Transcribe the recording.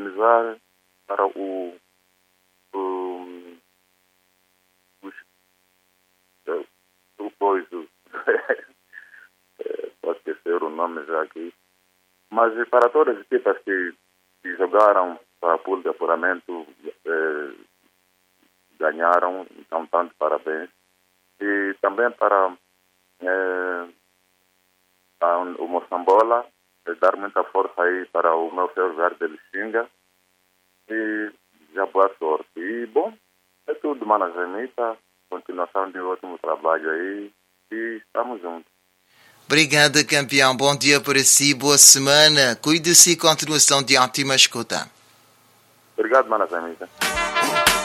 parabenizar para o coisa, pode esquecer o nome já aqui, mas para todas as equipas que jogaram para a pool de apuramento, ganharam, então tanto parabéns. E também para o Moçambola, dar muita força aí para o meu Ferroviário de Lixinga e já boa sorte. E bom, é tudo, Mana Zanita, continuação de ótimo trabalho aí e estamos juntos. Obrigado, campeão. Bom dia para si, boa semana. Cuide-se e continuação de ótima escuta. Obrigado, Mana Zanita.